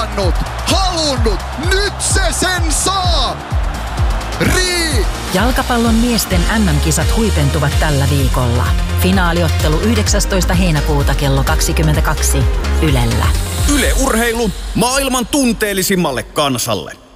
halunnut, nyt se sen saa! Jalkapallon miesten MM-kisat huipentuvat tällä viikolla. Finaaliottelu 19. heinäkuuta kello 22 Ylellä. Yle Urheilu maailman tunteellisimmalle kansalle.